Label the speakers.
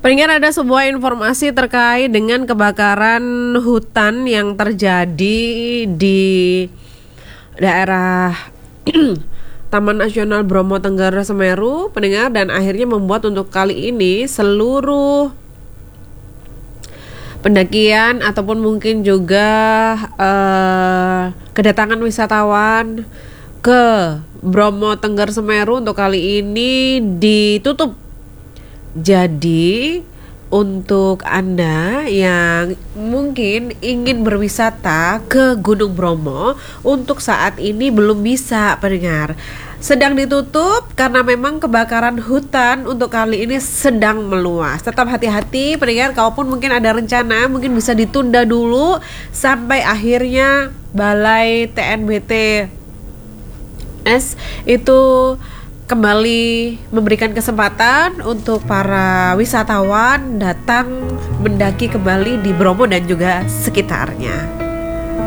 Speaker 1: Pendengar, ada sebuah informasi terkait dengan kebakaran hutan yang terjadi di daerah Taman Nasional Bromo Tengger Semeru, pendengar, dan akhirnya membuat untuk kali ini seluruh pendakian ataupun mungkin juga kedatangan wisatawan ke Bromo Tengger Semeru untuk kali ini ditutup. Jadi untuk Anda yang mungkin ingin berwisata ke Gunung Bromo, untuk saat ini belum bisa, pendengar. Sedang ditutup karena memang kebakaran hutan untuk kali ini sedang meluas. Tetap hati-hati, pendengar, kalaupun mungkin ada rencana, mungkin bisa ditunda dulu sampai akhirnya Balai TNBT itu kembali memberikan kesempatan untuk para wisatawan datang mendaki kembali di Bromo dan juga sekitarnya.